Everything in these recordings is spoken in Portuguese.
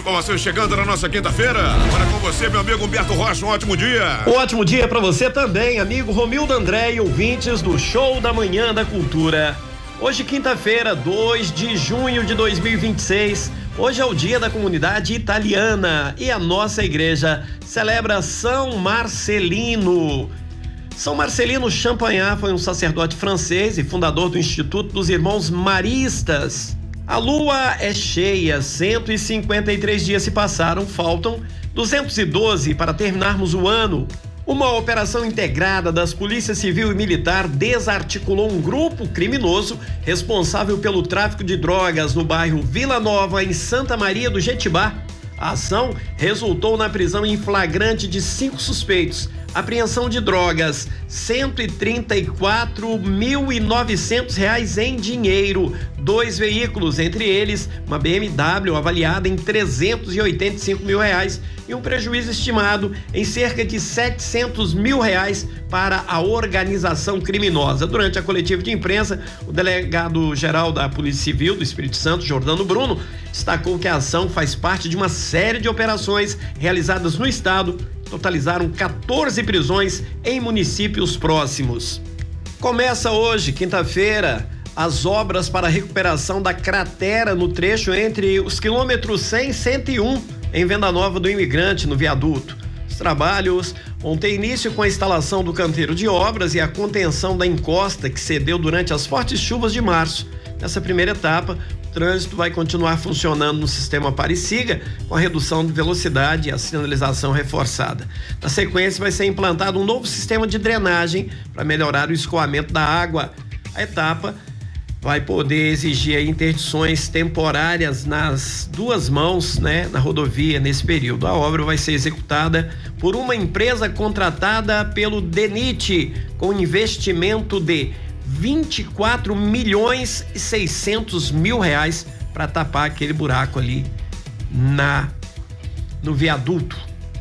informações chegando na nossa quinta-feira. Agora com você, meu amigo Humberto Rocha, um ótimo dia. Um ótimo dia pra você também, amigo Romildo André e ouvintes do Show da Manhã da Cultura. Hoje, quinta-feira, 2 de junho de 2026. Hoje é o dia da comunidade italiana e a nossa igreja celebra São Marcelino. São Marcelino Champagnat foi um sacerdote francês e fundador do Instituto dos Irmãos Maristas. A lua é cheia, 153 dias se passaram, faltam 212 para terminarmos o ano. Uma operação integrada das polícias civil e militar desarticulou um grupo criminoso responsável pelo tráfico de drogas no bairro Vila Nova, em Santa Maria do Jetibá. A ação resultou na prisão em flagrante de 5 suspeitos, apreensão de drogas, R$134.900 em dinheiro, 2 veículos, entre eles uma BMW avaliada em R$385.000 e um prejuízo estimado em cerca de R$700.000 para a organização criminosa. Durante a coletiva de imprensa, o delegado-geral da Polícia Civil do Espírito Santo, Jordano Bruno, destacou que a ação faz parte de uma série de operações realizadas no estado. Totalizaram 14 prisões em municípios próximos. Começa hoje, quinta-feira, as obras para a recuperação da cratera no trecho entre os quilômetros 100 e 101, em Venda Nova do Imigrante, no viaduto. Os trabalhos vão ter início com a instalação do canteiro de obras e a contenção da encosta que cedeu durante as fortes chuvas de março. Nessa primeira etapa, o trânsito vai continuar funcionando no sistema pare-siga, com a redução de velocidade e a sinalização reforçada. Na sequência, vai ser implantado um novo sistema de drenagem para melhorar o escoamento da água. A etapa vai poder exigir interdições temporárias nas duas mãos, na rodovia nesse período. A obra vai ser executada por uma empresa contratada pelo DENIT, com investimento de R$24.600.000 para tapar aquele buraco ali no viaduto.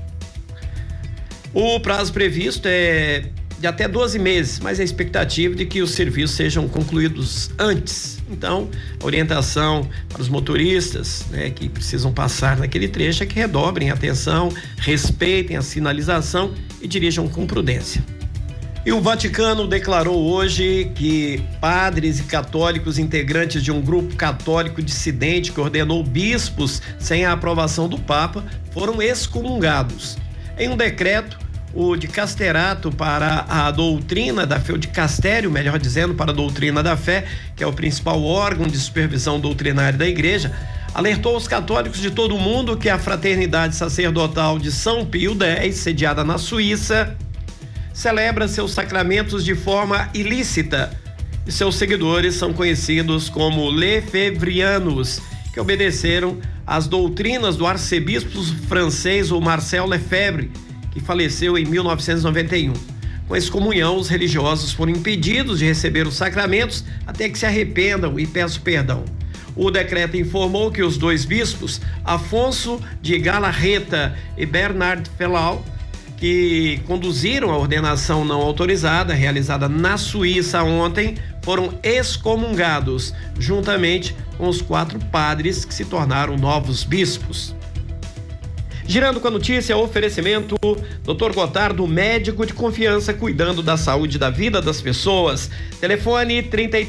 O prazo previsto é de até 12 meses, mas a expectativa de que os serviços sejam concluídos antes. Então, a orientação para os motoristas, que precisam passar naquele trecho é que redobrem a atenção, respeitem a sinalização e dirijam com prudência. E o Vaticano declarou hoje que padres e católicos integrantes de um grupo católico dissidente que ordenou bispos sem a aprovação do Papa foram excomungados. Em um decreto, o dicasterato para a doutrina da fé, o dicastério, melhor dizendo, para a doutrina da fé, que é o principal órgão de supervisão doutrinária da igreja, alertou os católicos de todo o mundo que a Fraternidade Sacerdotal de São Pio X, sediada na Suíça, celebra seus sacramentos de forma ilícita e seus seguidores são conhecidos como lefebvrianos, que obedeceram às doutrinas do arcebispo francês o Marcel Lefebvre, que faleceu em 1991. Com a excomunhão, os religiosos foram impedidos de receber os sacramentos até que se arrependam e peçam perdão. O decreto informou que os 2 bispos, Afonso de Galarreta e Bernard Fellau, que conduziram a ordenação não autorizada realizada na Suíça ontem, foram excomungados, juntamente com os 4 padres que se tornaram novos bispos. Girando com a notícia, oferecimento Dr. Gotardo, médico de confiança, cuidando da saúde e da vida das pessoas. Telefone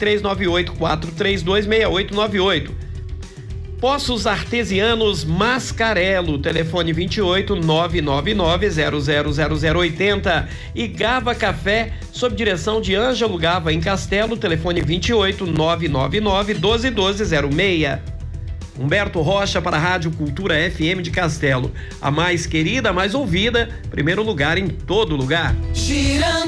3398-432-6898. Poços Artesianos Mascarelo, telefone 28-999-000080. E Gava Café, sob direção de Ângelo Gava, em Castelo, telefone 28-999-121206. Humberto Rocha para a Rádio Cultura FM de Castelo. A mais querida, a mais ouvida, primeiro lugar em todo lugar. Girando.